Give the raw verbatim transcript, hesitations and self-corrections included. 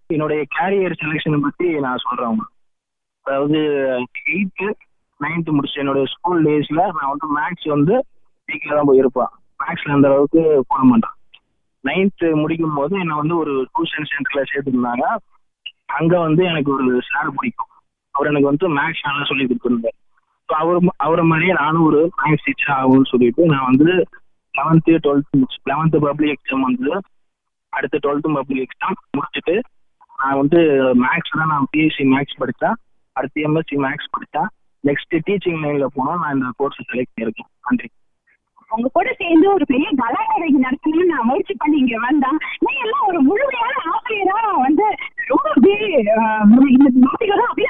என்னுடைய கேரியர் செலெக்ஷனை பத்தி நான் சொல்றேன் உங்களுக்கு. அதாவது எயித்து நைன்த்து முடிச்சு என்னுடைய ஸ்கூல் டேஸ்ல நான் வந்து மேக்ஸ் வந்து வீக்ல தான் போய் இருப்பேன். மேக்ஸ்ல அந்த அளவுக்கு போட மாட்டேன். நைன்த்து முடிக்கும் போது என்னை வந்து ஒரு டியூஷன் சென்டர்ல சேர்த்துருந்தாங்க. அங்க வந்து எனக்கு ஒரு சார் பிடிக்கும். அவர் எனக்கு வந்து மேக்ஸ் நல்லா சொல்லி கொடுத்துருந்தார். ஸோ அவர் அவரை மாதிரியே நானும் ஒரு மேக்ஸ் டீச்சர் ஆகும்னு சொல்லிட்டு நான் வந்து லெவன்த்து டுவெல்த்து முடிச்சு லெவன்த்து பப்ளிக் எக்ஸாம் வந்து அடுத்து டுவெல்த்து பப்ளிக் எக்ஸாம் முடிச்சுட்டு நான் வந்து மேக்ஸ் தான் நான் பிஎஸ்சி மேக்ஸ் படித்தேன். அடுத்து எம்எஸ்சி மேக்ஸ் படித்தேன். நெக்ஸ்ட் டீச்சிங் லைன்ல போனால் நான் இந்த கோர்ஸ் செலக்ட் பண்ணியிருக்கேன். நன்றி. உங்க கூட சேர்ந்து ஒரு பெரிய கலாநிலை நடத்தணும்னு நான் முயற்சி பண்ணி இங்க வந்தேன். நீங்க எல்லாம் ஒரு முழுமையான ஆசிரியரா வந்து ரொம்ப அப்படியே இந்த வார்த்தைகள் அப்படியே